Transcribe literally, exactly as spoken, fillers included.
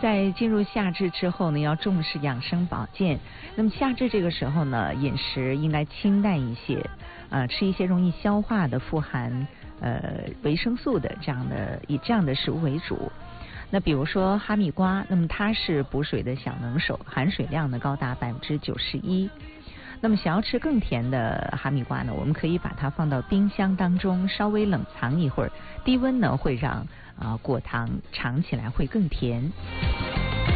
在进入夏至之后呢，要重视养生保健。那么夏至这个时候呢，饮食应该清淡一些，呃，吃一些容易消化的、富含呃维生素的这样的以这样的食物为主。那比如说哈密瓜，那么它是补水的小能手，含水量呢高达百分之九十一。那么想要吃更甜的哈密瓜呢，我们可以把它放到冰箱当中稍微冷藏一会儿，低温呢会让啊、呃、果糖尝起来会更甜。